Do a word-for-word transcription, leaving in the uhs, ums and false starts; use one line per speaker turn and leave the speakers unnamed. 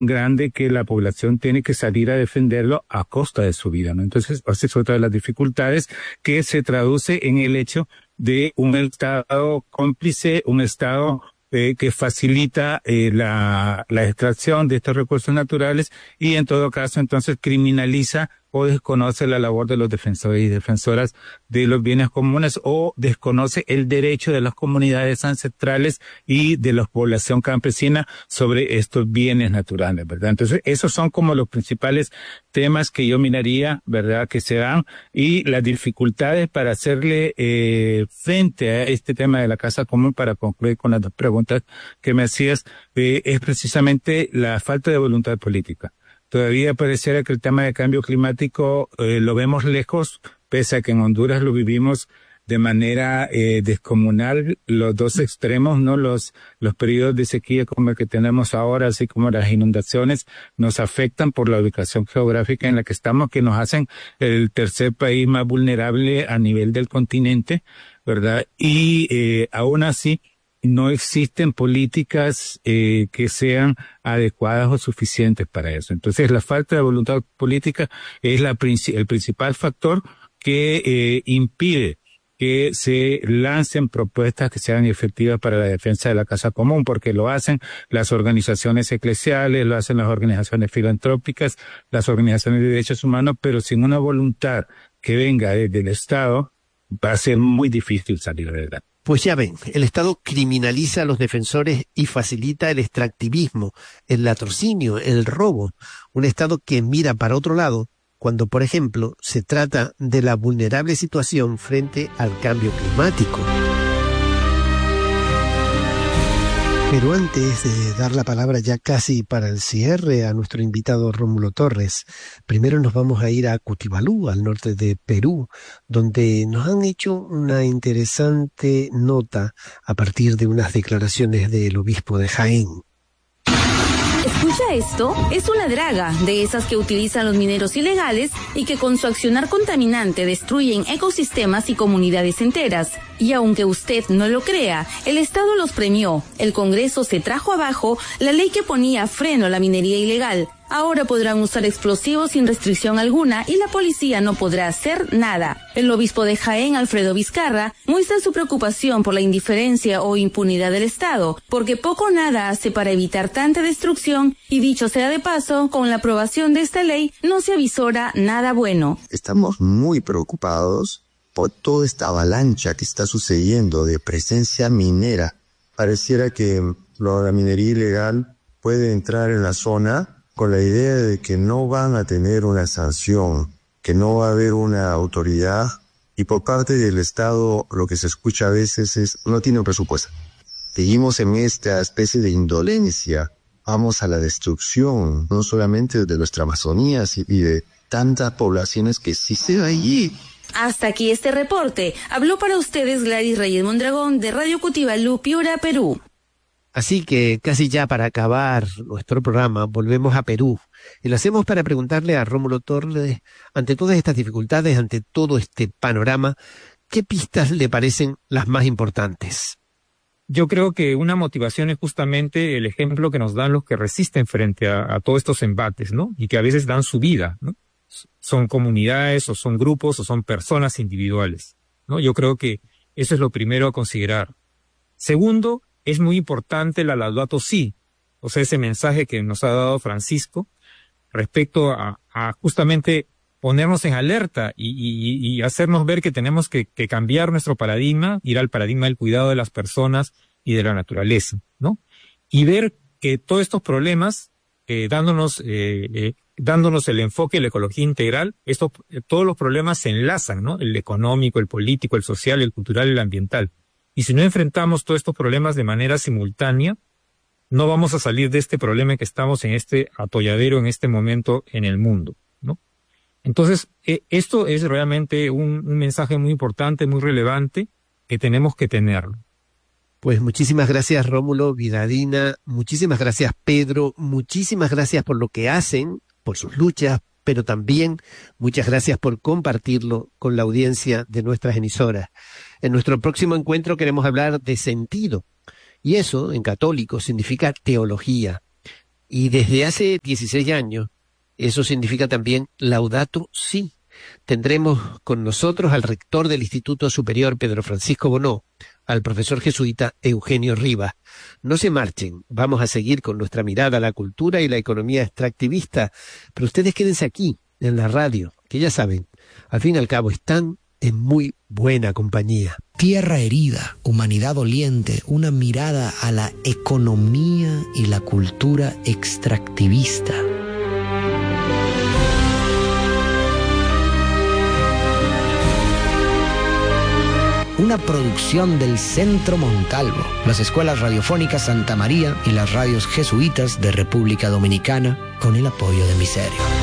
grande que la población tiene que salir a defenderlo a costa de su vida, ¿no? Entonces, esa es otra de las dificultades que se traduce en el hecho de un Estado cómplice, un Estado eh, que facilita eh, la, la extracción de estos recursos naturales y en todo caso entonces criminaliza o desconoce la labor de los defensores y defensoras de los bienes comunes o desconoce el derecho de las comunidades ancestrales y de la población campesina sobre estos bienes naturales, ¿verdad? Entonces, esos son como los principales temas que yo miraría, ¿verdad?, que se dan y las dificultades para hacerle eh, frente a este tema de la casa común, para concluir con las dos preguntas que me hacías, eh, es precisamente la falta de voluntad política. Todavía pareciera que el tema de cambio climático eh, lo vemos lejos, pese a que en Honduras lo vivimos de manera eh, descomunal, los dos extremos, ¿no? Los, los periodos de sequía como el que tenemos ahora, así como las inundaciones, nos afectan por la ubicación geográfica en la que estamos, que nos hacen el tercer país más vulnerable a nivel del continente, ¿verdad? Y eh, aún así, no existen políticas eh, que sean adecuadas o suficientes para eso. Entonces, la falta de voluntad política es la, el principal factor que eh, impide que se lancen propuestas que sean efectivas para la defensa de la casa común, porque lo hacen las organizaciones eclesiales, lo hacen las organizaciones filantrópicas, las organizaciones de derechos humanos, pero sin una voluntad que venga desde el Estado, va a ser muy difícil salir adelante.
Pues ya ven, el Estado criminaliza a los defensores y facilita el extractivismo, el latrocinio, el robo. Un Estado que mira para otro lado cuando, por ejemplo, se trata de la vulnerable situación frente al cambio climático. Pero antes de dar la palabra ya casi para el cierre a nuestro invitado Rómulo Torres, primero nos vamos a ir a Cutibalú, al norte de Perú, donde nos han hecho una interesante nota a partir de unas declaraciones del obispo de Jaén.
¿Escucha esto? Es una draga, de esas que utilizan los mineros ilegales y que con su accionar contaminante destruyen ecosistemas y comunidades enteras. Y aunque usted no lo crea, el Estado los premió. El Congreso se trajo abajo la ley que ponía freno a la minería ilegal. Ahora podrán usar explosivos sin restricción alguna y la policía no podrá hacer nada. El obispo de Jaén, Alfredo Vizcarra, muestra su preocupación por la indiferencia o impunidad del Estado, porque poco o nada hace para evitar tanta destrucción y, dicho sea de paso, con la aprobación de esta ley no se avisora nada bueno.
Estamos muy preocupados por toda esta avalancha que está sucediendo de presencia minera. Pareciera que la minería ilegal puede entrar en la zona con la idea de que no van a tener una sanción, que no va a haber una autoridad, y por parte del Estado lo que se escucha a veces es no tiene un presupuesto. Seguimos en esta especie de indolencia, vamos a la destrucción, no solamente de nuestra Amazonía y de tantas poblaciones que sí se va allí.
Hasta aquí este reporte. Habló para ustedes Gladys Reyes Mondragón de Radio Cutibalú, Piura, Perú.
Así que casi ya para acabar nuestro programa volvemos a Perú y lo hacemos para preguntarle a Rómulo Torres, ante todas estas dificultades, ante todo este panorama, ¿qué pistas le parecen las más importantes?
Yo creo que una motivación es justamente el ejemplo que nos dan los que resisten frente a, a todos estos embates, ¿no? Y que a veces dan su vida, ¿no? Son comunidades o son grupos o son personas individuales, ¿no? Yo creo que eso es lo primero a considerar. Segundo, es muy importante la Laudato Si, o sea, ese mensaje que nos ha dado Francisco respecto a, a justamente ponernos en alerta y, y, y hacernos ver que tenemos que, que cambiar nuestro paradigma, ir al paradigma del cuidado de las personas y de la naturaleza, ¿no? Y ver que todos estos problemas, eh, dándonos, eh, eh, dándonos el enfoque de la ecología integral, estos, eh, todos los problemas se enlazan, ¿no? El económico, el político, el social, el cultural y el ambiental. Y si no enfrentamos todos estos problemas de manera simultánea, no vamos a salir de este problema en que estamos en este atolladero en este momento en el mundo, ¿no? Entonces, eh, esto es realmente un, un mensaje muy importante, muy relevante, que tenemos que tenerlo.
Pues muchísimas gracias, Rómulo, Vidadina, muchísimas gracias, Pedro, muchísimas gracias por lo que hacen, por sus luchas, pero también muchas gracias por compartirlo con la audiencia de nuestras emisoras. En nuestro próximo encuentro queremos hablar de sentido, y eso, en católico, significa teología. Y desde hace dieciséis años, eso significa también Laudato Si. Tendremos con nosotros al rector del Instituto Superior Pedro Francisco Bonó, al profesor jesuita Eugenio Rivas. No se marchen, vamos a seguir con nuestra mirada a la cultura y la economía extractivista, pero ustedes quédense aquí, en la radio, que ya saben, al fin y al cabo están en muy buena compañía.
Tierra herida, humanidad doliente, una mirada a la economía y la cultura extractivista. Una producción del Centro Montalvo, las escuelas radiofónicas Santa María y las radios jesuitas de República Dominicana, con el apoyo de Miserio.